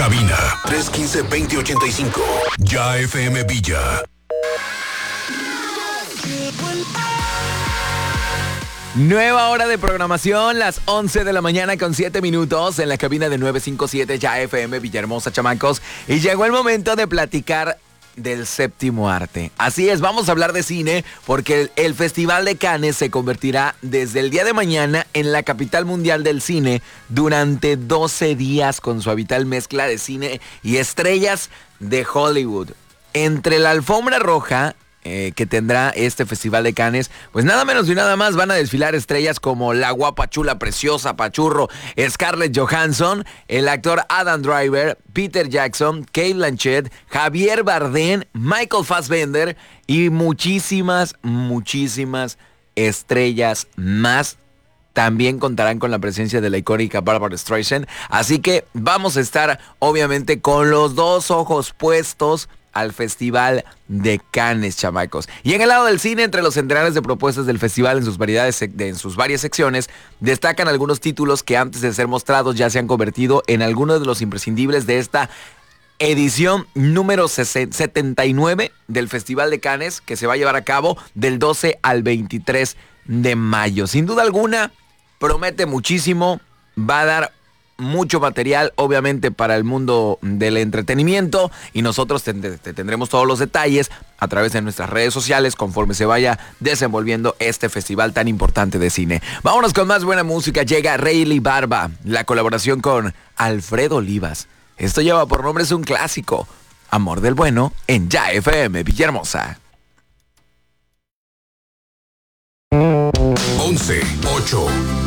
cabina 315-2085. Ya FM Villa. Nueva hora de programación, las 11 de la mañana con 7 minutos en la cabina de 957 Ya FM Villahermosa, chamacos. Y llegó el momento de platicar del séptimo arte. Así es, vamos a hablar de cine porque el Festival de Cannes se convertirá desde el día de mañana en la capital mundial del cine durante 12 días con su habitual mezcla de cine y estrellas de Hollywood. Entre la alfombra roja que tendrá este Festival de Cannes, pues nada menos y nada más van a desfilar estrellas como la guapa, chula, preciosa, pachurro Scarlett Johansson, el actor Adam Driver, Peter Jackson, Cate Blanchett, Javier Bardem, Michael Fassbender y muchísimas estrellas más. También contarán con la presencia de la icónica Barbra Streisand. Así que vamos a estar obviamente con los dos ojos puestos al Festival de Cannes, chamacos. Y en el lado del cine, entre los centenares de propuestas del festival en sus varias secciones, destacan algunos títulos que antes de ser mostrados ya se han convertido en algunos de los imprescindibles de esta edición número 79 del Festival de Cannes, que se va a llevar a cabo del 12 al 23 de mayo. Sin duda alguna, promete muchísimo, va a dar mucho material, obviamente, para el mundo del entretenimiento, y nosotros te tendremos todos los detalles a través de nuestras redes sociales conforme se vaya desenvolviendo este festival tan importante de cine. Vámonos con más buena música. Llega Rayleigh Barba, la colaboración con Alfredo Olivas. Esto lleva por nombre, es un clásico, Amor del Bueno, en Ya FM Villahermosa. 11, 8.